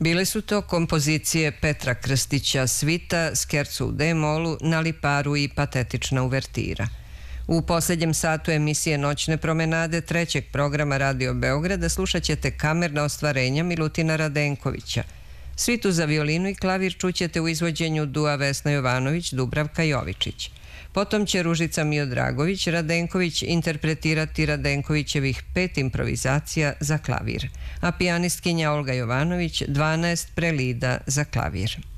Bile su to kompozicije Petra Krstića, svita, skerco u D-molu, na liparu i patetična uvertira. U posljednjem satu emisije Noćne promenade trećeg programa Radio Beograda slušat ćete kamerna ostvarenja Milutina Radenkovića. Svitu za violinu i klavir čućete u izvođenju dua Vesna Jovanović, Dubravka Jovičić. Potom će Ružica Miodragović Radenković interpretirati Radenkovićevih 5 improvizacija za klavir, a pijanistkinja Olga Jovanović 12 prelida za klavir.